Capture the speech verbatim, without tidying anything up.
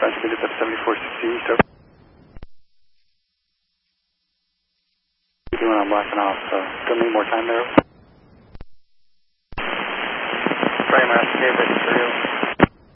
Roger, get up seventy-four sixty east. Over. What are you doing? I'm blacking off. So, still need more time there.